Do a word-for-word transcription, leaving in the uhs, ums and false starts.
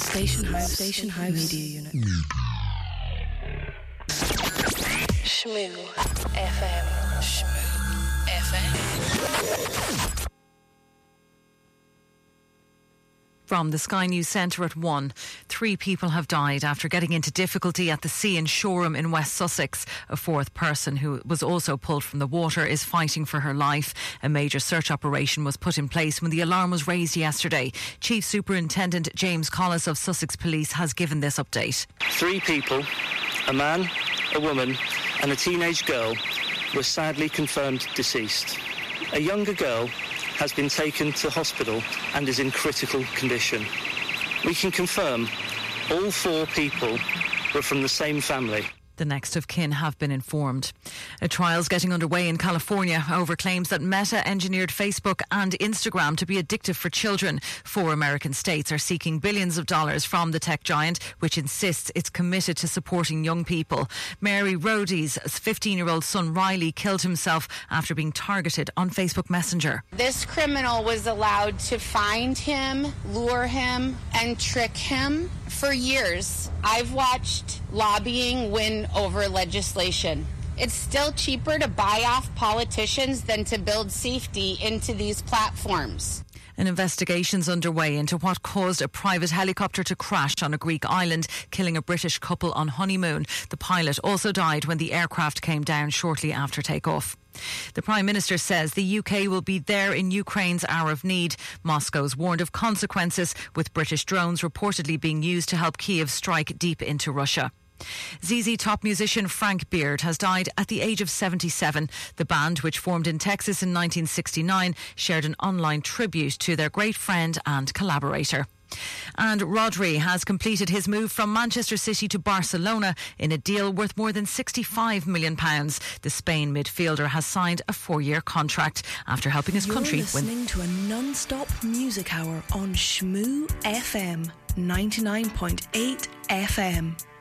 Station House. Station House Media Unit. Shmoo F M. Shmoo F M. From the Sky News Centre at one. Three people have died after getting into difficulty at the sea in Shoreham in West Sussex. A fourth person, who was also pulled from the water, is fighting for her life. A major search operation was put in place when the alarm was raised yesterday. Chief Superintendent James Collis of Sussex Police has given this update. Three people, a man, a woman and a teenage girl, were sadly confirmed deceased. A younger girl has been taken to hospital and is in critical condition. We can confirm all four people were from the same family. The next of kin have been informed. A trial's getting underway in California over claims that Meta engineered Facebook and Instagram to be addictive for children. Four American states are seeking billions of dollars from the tech giant, which insists it's committed to supporting young people. Mary Rody's fifteen-year-old son Riley killed himself after being targeted on Facebook Messenger. This criminal was allowed to find him, lure him, and trick him for years. I've watched lobbying win over legislation. It's still cheaper to buy off politicians than to build safety into these platforms. An investigation's underway into what caused a private helicopter to crash on a Greek island, killing a British couple on honeymoon. The pilot also died when the aircraft came down shortly after takeoff. The Prime Minister says the U K will be there in Ukraine's hour of need. Moscow's warned of consequences, with British drones reportedly being used to help Kiev strike deep into Russia. Z Z Top musician Frank Beard has died at the age of seventy-seven. The band, which formed in Texas in nineteen sixty-nine, shared an online tribute to their great friend and collaborator. And Rodri has completed his move from Manchester City to Barcelona in a deal worth more than sixty-five million pounds. The Spain midfielder has signed a four-year contract after helping his You're country win. You're listening to a non-stop music hour on Shmoo F M, ninety-nine point eight F M.